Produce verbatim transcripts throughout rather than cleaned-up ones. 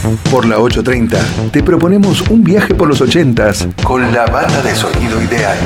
Por la ocho treinta te proponemos un viaje por los ochentas con la banda de sonido ideal.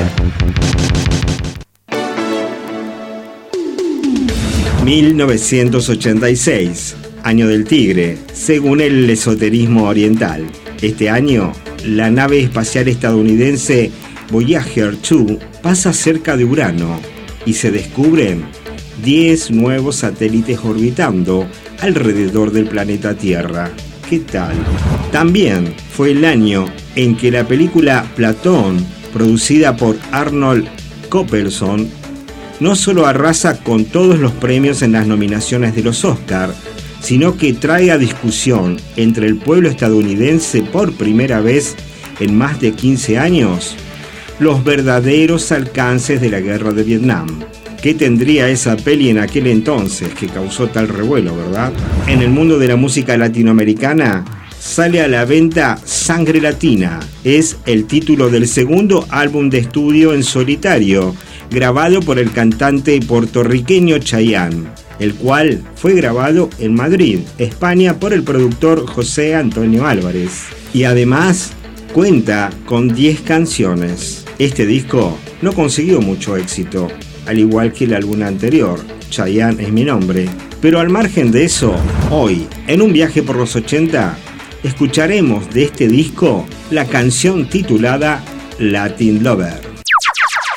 mil novecientos ochenta y seis, año del tigre, según el esoterismo oriental. Este año, la nave espacial estadounidense Voyager dos pasa cerca de Urano y se descubren diez nuevos satélites orbitando alrededor del planeta Tierra. ¿Qué tal? También fue el año en que la película Platón, producida por Arnold Copperson, no solo arrasa con todos los premios en las nominaciones de los Oscar, sino que trae a discusión entre el pueblo estadounidense por primera vez en más de quince años los verdaderos alcances de la guerra de Vietnam. ¿Qué tendría esa peli en aquel entonces que causó tal revuelo, verdad? En el mundo de la música latinoamericana sale a la venta Sangre Latina. Es el título del segundo álbum de estudio en solitario, grabado por el cantante puertorriqueño Chayanne, el cual fue grabado en Madrid, España, por el productor José Antonio Álvarez. Y además cuenta con diez canciones. Este disco no consiguió mucho éxito, al igual que el álbum anterior, Chayanne es mi nombre. Pero al margen de eso, hoy, en un viaje por los ochenta, escucharemos de este disco la canción titulada Latin Lover.